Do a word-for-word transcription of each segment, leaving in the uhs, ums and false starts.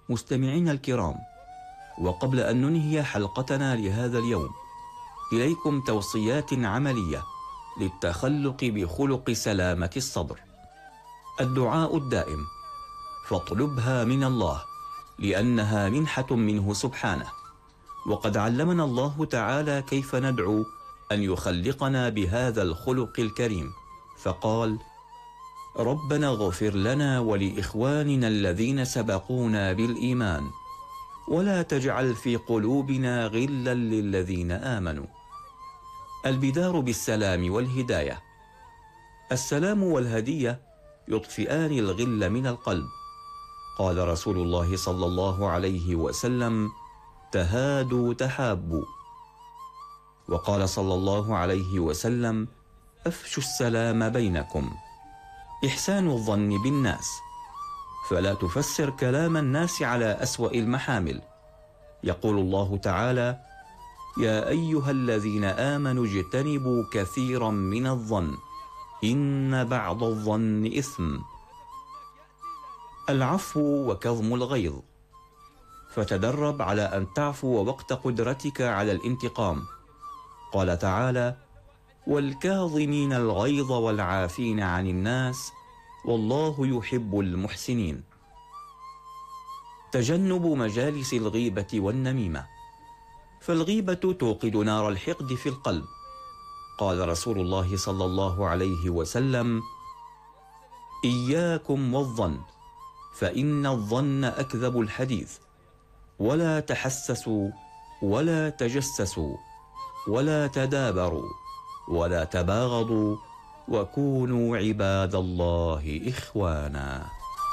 مستمعين الكرام، وقبل أن ننهي حلقتنا لهذا اليوم، إليكم توصيات عملية للتخلق بخلق سلامة الصدر. الدعاء الدائم، فاطلبها من الله لأنها منحة منه سبحانه، وقد علمنا الله تعالى كيف ندعو أن يخلقنا بهذا الخلق الكريم، فقال: ربنا اغفر لنا ولإخواننا الذين سبقونا بالإيمان ولا تجعل في قلوبنا غلا للذين آمنوا. البدار بالسلام والهداية. السلام والهدية يطفئان الغل من القلب. قال رسول الله صلى الله عليه وسلم: تهادوا تحابوا. وقال صلى الله عليه وسلم: أفشوا السلام بينكم. إحسان الظن بالناس، فلا تفسر كلام الناس على أسوأ المحامل. يقول الله تعالى: يا أيها الذين آمنوا اجتنبوا كثيرا من الظن إن بعض الظن إثم. العفو وكظم الغيظ، فتدرب على أن تعفو وقت قدرتك على الانتقام. قال تعالى: والكاظمين الغيظ والعافين عن الناس والله يحب المحسنين. تجنب مجالس الغيبة والنميمة، فالغيبة توقد نار الحقد في القلب. قال رسول الله صلى الله عليه وسلم: إياكم والظن فإن الظن أكذب الحديث، ولا تحسسوا ولا تجسسوا ولا تدابروا ولا تباغضوا وكونوا عباد الله إخوانا.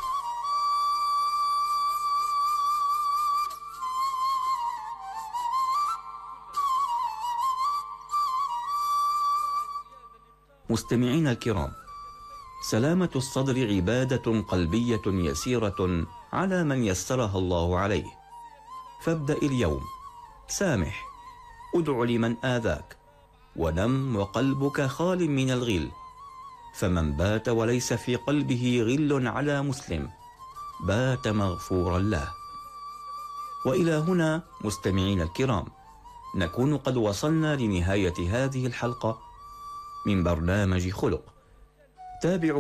مستمعين الكرام، سلامة الصدر عبادة قلبية يسيرة على من يسرها الله عليه. فابدأ اليوم، سامح، ادع لمن آذاك، ونم وقلبك خال من الغل. فمن بات وليس في قلبه غل على مسلم بات مغفورا له. وإلى هنا مستمعين الكرام نكون قد وصلنا لنهاية هذه الحلقة من برنامج خلق. تابعوا